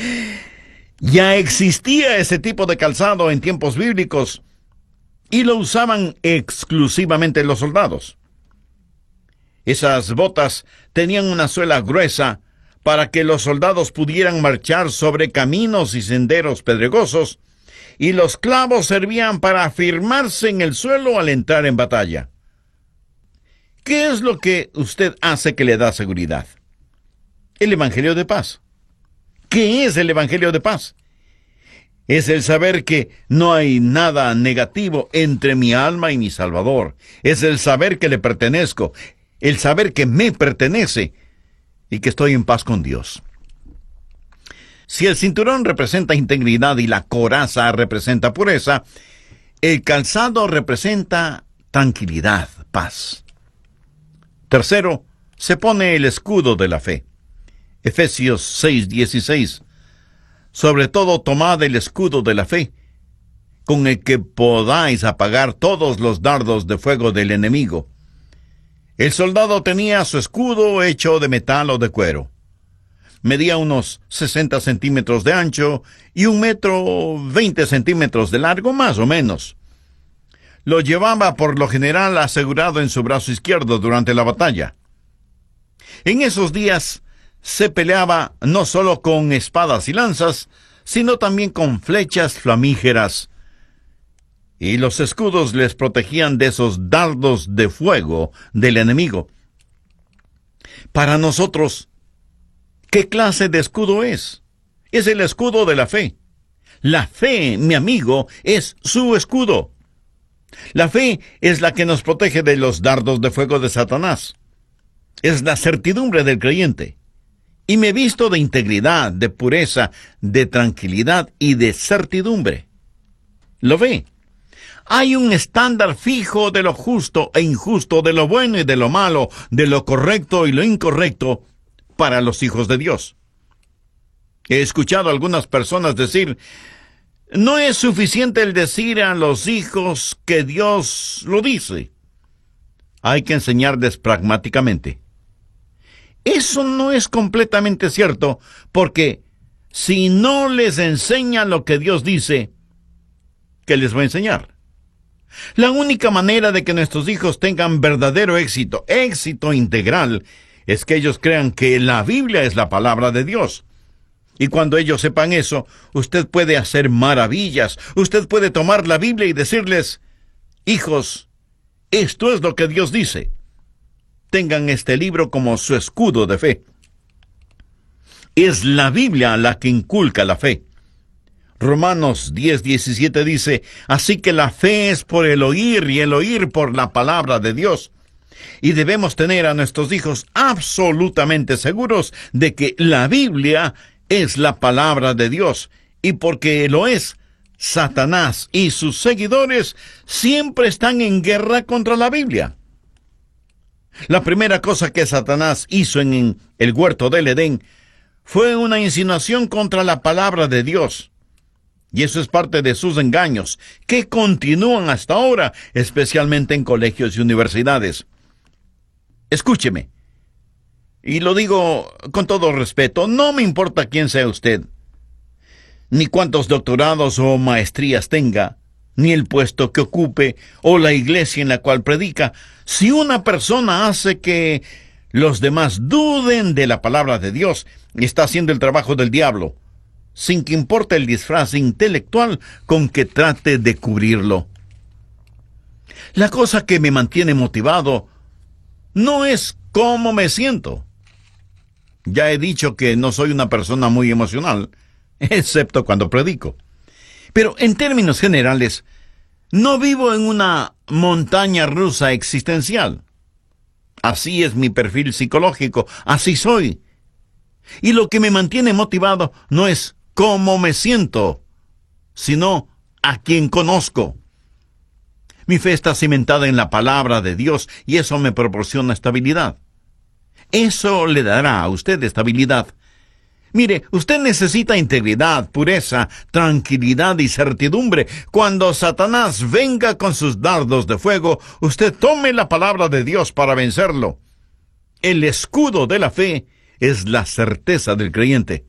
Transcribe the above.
Ya existía ese tipo de calzado en tiempos bíblicos y lo usaban exclusivamente los soldados. Esas botas tenían una suela gruesa para que los soldados pudieran marchar sobre caminos y senderos pedregosos, y los clavos servían para afirmarse en el suelo al entrar en batalla. ¿Qué es lo que usted hace que le da seguridad? El Evangelio de paz. ¿Qué es el Evangelio de paz? Es el saber que no hay nada negativo entre mi alma y mi Salvador. Es el saber que le pertenezco, el saber que me pertenece y que estoy en paz con Dios. Si el cinturón representa integridad y la coraza representa pureza, el calzado representa tranquilidad, paz. Tercero, se pone el escudo de la fe. Efesios 6:16. Sobre todo tomad el escudo de la fe, con el que podáis apagar todos los dardos de fuego del enemigo. El soldado tenía su escudo hecho de metal o de cuero. Medía unos 60 centímetros de ancho y 1,20 m de largo, más o menos. Lo llevaba por lo general asegurado en su brazo izquierdo durante la batalla. En esos días se peleaba no solo con espadas y lanzas, sino también con flechas flamígeras. Y los escudos les protegían de esos dardos de fuego del enemigo. Para nosotros, ¿qué clase de escudo es? Es el escudo de la fe. La fe, mi amigo, es su escudo. La fe es la que nos protege de los dardos de fuego de Satanás. Es la certidumbre del creyente. Y me visto de integridad, de pureza, de tranquilidad y de certidumbre. ¿Lo ve? Hay un estándar fijo de lo justo e injusto, de lo bueno y de lo malo, de lo correcto y lo incorrecto para los hijos de Dios. He escuchado a algunas personas decir: no es suficiente el decir a los hijos que Dios lo dice. Hay que enseñarles pragmáticamente. Eso no es completamente cierto, porque si no les enseñan lo que Dios dice, ¿qué les va a enseñar? La única manera de que nuestros hijos tengan verdadero éxito integral, es que ellos crean que la Biblia es la palabra de Dios. Y cuando ellos sepan eso, usted puede hacer maravillas. Usted puede tomar la Biblia y decirles: hijos, esto es lo que Dios dice. Tengan este libro como su escudo de fe. Es la Biblia la que inculca la fe. Romanos 10:17 dice: así que la fe es por el oír y el oír por la palabra de Dios. Y debemos tener a nuestros hijos absolutamente seguros de que la Biblia es la palabra de Dios. Y porque lo es, Satanás y sus seguidores siempre están en guerra contra la Biblia. La primera cosa que Satanás hizo en el huerto del Edén fue una insinuación contra la palabra de Dios. Y eso es parte de sus engaños, que continúan hasta ahora, especialmente en colegios y universidades. Escúcheme, y lo digo con todo respeto, no me importa quién sea usted, ni cuántos doctorados o maestrías tenga, ni el puesto que ocupe, o la iglesia en la cual predica. Si una persona hace que los demás duden de la palabra de Dios, está haciendo el trabajo del diablo, sin que importe el disfraz intelectual con que trate de cubrirlo. La cosa que me mantiene motivado no es cómo me siento. Ya he dicho que no soy una persona muy emocional, excepto cuando predico. Pero en términos generales, no vivo en una montaña rusa existencial. Así es mi perfil psicológico, así soy. Y lo que me mantiene motivado no es cómo me siento, sino a quién conozco. Mi fe está cimentada en la palabra de Dios y eso me proporciona estabilidad. Eso le dará a usted estabilidad. Mire, usted necesita integridad, pureza, tranquilidad y certidumbre. Cuando Satanás venga con sus dardos de fuego, usted tome la palabra de Dios para vencerlo. El escudo de la fe es la certeza del creyente.